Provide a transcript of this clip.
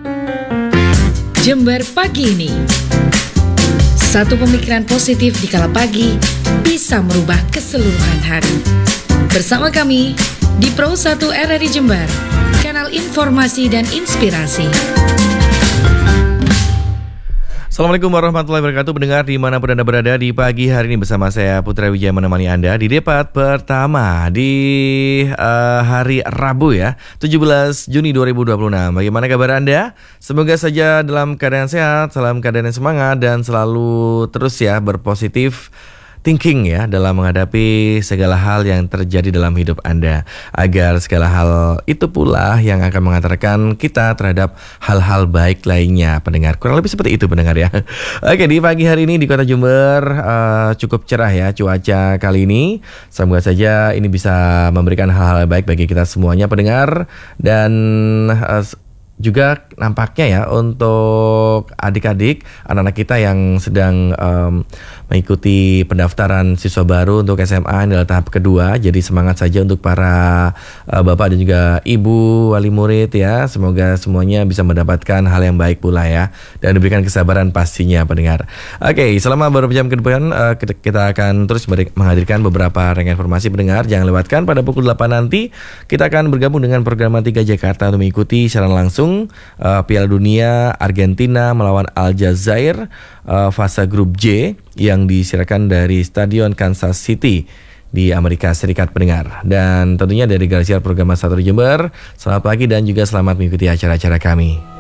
Jember pagi ini. Satu pemikiran positif di kala pagi bisa merubah keseluruhan hari. Bersama kami di Pro 1 RRI Jember, kanal informasi dan inspirasi. Assalamualaikum warahmatullahi wabarakatuh. Pendengar dimanapun Anda berada, di pagi hari ini bersama saya Putra Wijaya menemani Anda di debat pertama di hari Rabu ya, 17 Juni 2026. Bagaimana kabar Anda? Semoga saja dalam keadaan sehat, dalam keadaan yang semangat, dan selalu terus ya berpositif thinking ya dalam menghadapi segala hal yang terjadi dalam hidup Anda, agar segala hal itu pula yang akan mengantarkan kita terhadap hal-hal baik lainnya, pendengar. Kurang lebih seperti itu, pendengar ya. Oke, di pagi hari ini di Kota Jember cukup cerah ya cuaca kali ini. Semoga saja ini bisa memberikan hal-hal baik bagi kita semuanya, pendengar. Dan juga nampaknya ya untuk adik-adik, anak-anak kita yang sedang mengikuti pendaftaran siswa baru untuk SMA adalah tahap kedua. Jadi semangat saja untuk para bapak dan juga ibu wali murid ya. Semoga semuanya bisa mendapatkan hal yang baik pula ya, dan diberikan kesabaran pastinya, pendengar. Oke, selama beberapa jam ke depan kita akan terus menghadirkan beberapa rangkaian informasi, pendengar. Jangan lewatkan pada pukul 8 nanti kita akan bergabung dengan program 3 Jakarta untuk mengikuti secara langsung Piala Dunia Argentina melawan Aljazair fase grup J yang disiarkan dari Stadion Kansas City di Amerika Serikat, pendengar. Dan tentunya dari Garasiar program 1 Jember, selamat pagi dan juga selamat mengikuti acara-acara kami.